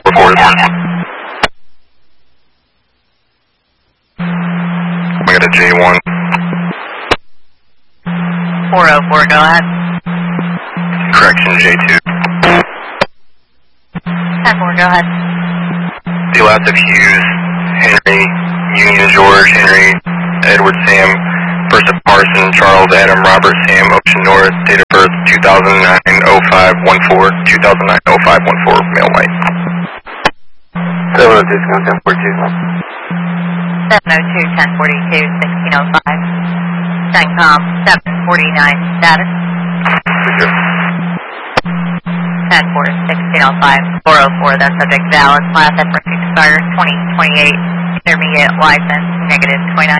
Report. We got a J1. 404, go ahead. Correction, J2. 10-4, go ahead. The last of Hughes, Henry, Union George, Henry, Edward Sam, first of Parson, Charles Adam, Robert Sam, Ocean North, date of birth 2009-05-14, 2009-05-14, male white. 702, 1042. 702, 1042, 1605. CENTCOM 749, status. 10-4, 1605, 404, that subject valid, class at expired 2028, intermediate license, negative 29.